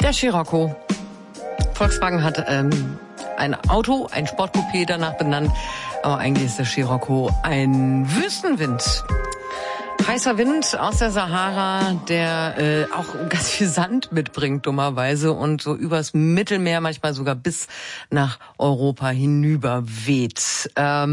Der Scirocco. Volkswagen hat ein Auto, ein Sportcoupé danach benannt. Aber eigentlich ist der Scirocco ein Wüstenwind. Heißer Wind aus der Sahara, der auch ganz viel Sand mitbringt, dummerweise, und so übers Mittelmeer, manchmal sogar bis nach Europa hinüber weht.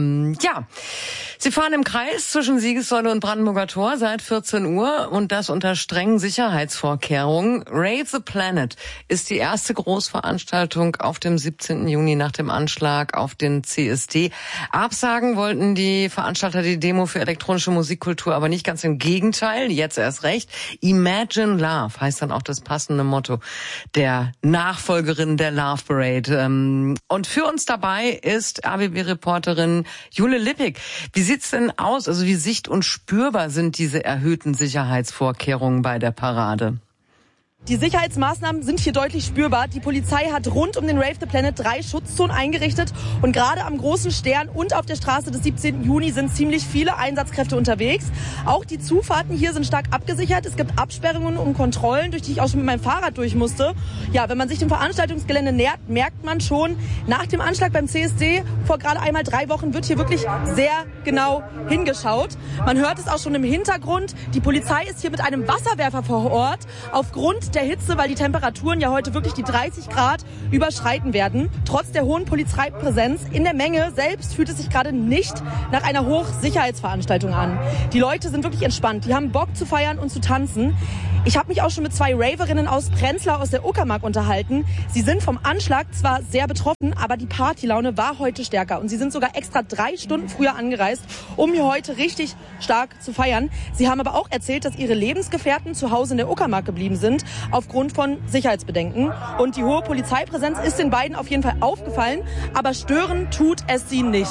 Sie fahren im Kreis zwischen Siegessäule und Brandenburger Tor seit 14 Uhr und das unter strengen Sicherheitsvorkehrungen. Rave the Planet ist die erste Großveranstaltung auf dem 17. Juni nach dem Anschlag auf den CSD. Absagen wollten die Veranstalter die Demo für elektronische Musikkultur, aber nicht ganz im Gegenteil, jetzt erst recht. Imagine Love heißt dann auch das passende Motto der Nachfolgerin der Love Parade. Und für uns dabei ist RBB-Reporterin Jule Lippig. Wie sieht's denn aus? Also wie sicht- und spürbar sind diese erhöhten Sicherheitsvorkehrungen bei der Parade? Die Sicherheitsmaßnahmen sind hier deutlich spürbar. Die Polizei hat rund um den Rave the Planet 3 Schutzzonen eingerichtet. Und gerade am Großen Stern und auf der Straße des 17. Juni sind ziemlich viele Einsatzkräfte unterwegs. Auch die Zufahrten hier sind stark abgesichert. Es gibt Absperrungen und Kontrollen, durch die ich auch schon mit meinem Fahrrad durch musste. Ja, wenn man sich dem Veranstaltungsgelände nähert, merkt man schon, nach dem Anschlag beim CSD vor gerade einmal 3 Wochen wird hier wirklich sehr genau hingeschaut. Man hört es auch schon im Hintergrund. Die Polizei ist hier mit einem Wasserwerfer vor Ort. Aufgrund der Hitze, weil die Temperaturen ja heute wirklich die 30 Grad überschreiten werden. Trotz der hohen Polizeipräsenz in der Menge selbst fühlt es sich gerade nicht nach einer Hochsicherheitsveranstaltung an. Die Leute sind wirklich entspannt. Die haben Bock zu feiern und zu tanzen. Ich habe mich auch schon mit 2 Raverinnen aus Prenzlau aus der Uckermark unterhalten. Sie sind vom Anschlag zwar sehr betroffen, aber die Partylaune war heute stärker. Und sie sind sogar extra 3 Stunden früher angereist, um hier heute richtig stark zu feiern. Sie haben aber auch erzählt, dass ihre Lebensgefährten zu Hause in der Uckermark geblieben sind, aufgrund von Sicherheitsbedenken. Und die hohe Polizeipräsenz ist den beiden auf jeden Fall aufgefallen, aber stören tut es sie nicht.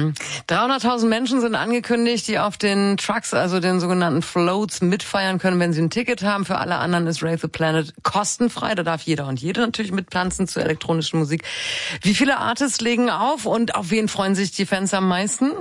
300.000 Menschen sind angekündigt, die auf den Trucks, also den sogenannten Floats, mitfeiern können, wenn sie ein Ticket haben. Für alle anderen ist Rave the Planet kostenfrei. Da darf jeder und jede natürlich mittanzen zur elektronischen Musik. Wie viele Artists legen auf und auf wen freuen sich die Fans am meisten?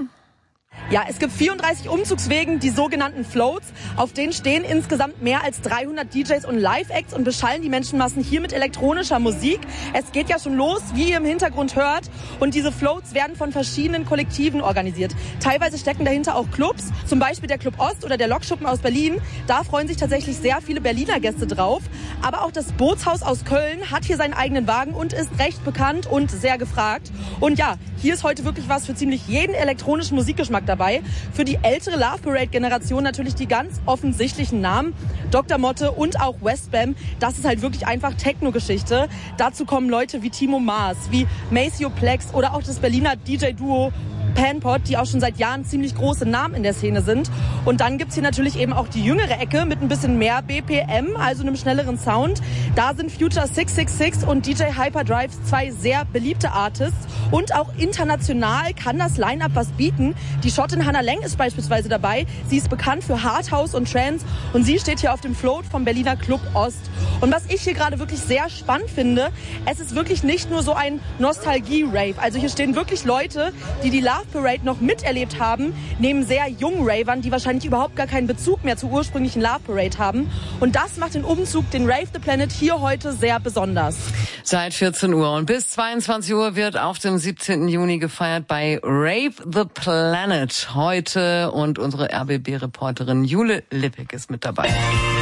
Ja, es gibt 34 Umzugswegen, die sogenannten Floats. Auf denen stehen insgesamt mehr als 300 DJs und Live-Acts und beschallen die Menschenmassen hier mit elektronischer Musik. Es geht ja schon los, wie ihr im Hintergrund hört. Und diese Floats werden von verschiedenen Kollektiven organisiert. Teilweise stecken dahinter auch Clubs, zum Beispiel der Club Ost oder der Lokschuppen aus Berlin. Da freuen sich tatsächlich sehr viele Berliner Gäste drauf. Aber auch das Bootshaus aus Köln hat hier seinen eigenen Wagen und ist recht bekannt und sehr gefragt. Und ja, hier ist heute wirklich was für ziemlich jeden elektronischen Musikgeschmack dabei. Für die ältere Love Parade-Generation natürlich die ganz offensichtlichen Namen. Dr. Motte und auch Westbam. Das ist halt wirklich einfach Techno-Geschichte. Dazu kommen Leute wie Timo Maas, wie Maceo Plex oder auch das Berliner DJ-Duo Panpot, die auch schon seit Jahren ziemlich große Namen in der Szene sind. Und dann gibt's hier natürlich eben auch die jüngere Ecke mit ein bisschen mehr BPM, also einem schnelleren Sound. Da sind Future 666 und DJ Hyperdrive 2 sehr beliebte Artists. Und auch international kann das Line-Up was bieten. Die Schottin Hannah Leng ist beispielsweise dabei. Sie ist bekannt für Hardhouse und Trance und sie steht hier auf dem Float vom Berliner Club Ost. Und was ich hier gerade wirklich sehr spannend finde, es ist wirklich nicht nur so ein Nostalgie-Rave. Also hier stehen wirklich Leute, die die Love Parade noch miterlebt haben, neben sehr jungen Ravern, die wahrscheinlich überhaupt gar keinen Bezug mehr zur ursprünglichen Love Parade haben. Und das macht den Umzug, den Rave the Planet, hier heute sehr besonders. Seit 14 Uhr und bis 22 Uhr wird auf dem 17. Juni gefeiert bei Rave the Planet heute. Und unsere RBB-Reporterin Jule Lippig ist mit dabei.